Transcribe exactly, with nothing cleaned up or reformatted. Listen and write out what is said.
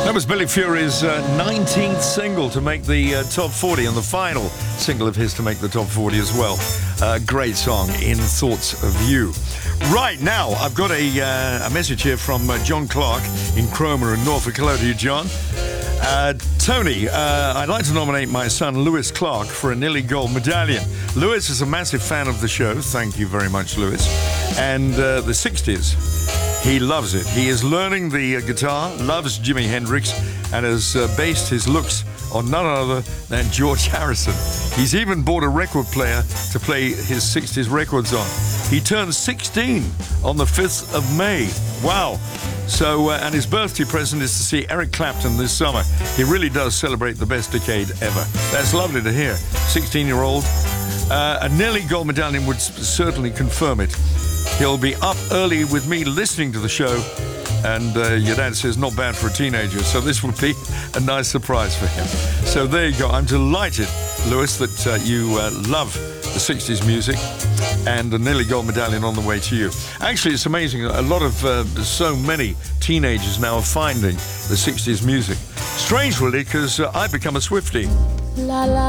That was Billy Fury's uh, nineteenth single to make the uh, top forty, and the final single of his to make the top forty as well. Uh, great song, In Thoughts of You. Right, now, I've got a, uh, a message here from uh, John Clark in Cromer in Norfolk. Hello to you, John. Uh, Tony, uh, I'd like to nominate my son Lewis Clark for a Nilly Gold medallion. Lewis is a massive fan of the show. Thank you very much, Lewis. And uh, the sixties. He loves it. He is learning the uh, guitar, loves Jimi Hendrix, and has uh, based his looks on none other than George Harrison. He's even bought a record player to play his sixties records on. He turns sixteen on the fifth of May. Wow. So, uh, and his birthday present is to see Eric Clapton this summer. He really does celebrate the best decade ever. That's lovely to hear. sixteen-year-old. Uh, a Nelly Gold medallion would certainly confirm it. He'll be up early with me listening to the show, and uh, your dad says not bad for a teenager, so this will be a nice surprise for him. So there you go. I'm delighted, Lewis, that uh, you uh, love the sixties music, and a Nelly Gold medallion on the way to you. Actually, it's amazing. A lot of, uh, so many teenagers now are finding the sixties music. Strange, really, because uh, I've become a Swiftie. La, la.